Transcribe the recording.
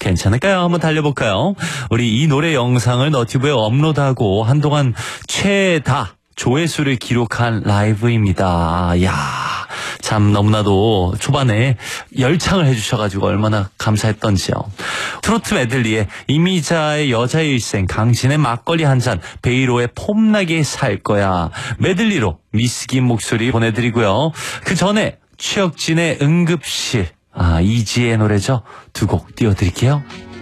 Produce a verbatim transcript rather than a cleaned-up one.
괜찮을까요? 한번 달려볼까요? 우리 이 노래 영상을 너튜브에 업로드하고 한동안 최다 조회수를 기록한 라이브입니다. 이야, 참 너무나도 초반에 열창을 해주셔가지고 얼마나 감사했던지요. 트로트 메들리에 이미자의 여자의 일생, 강신의 막걸리 한 잔, 베이로의 폼나게 살 거야 메들리로 미스긴 목소리 보내드리고요. 그 전에 최혁진의 응급실, 아 이지의 노래죠. 두 곡 띄워드릴게요.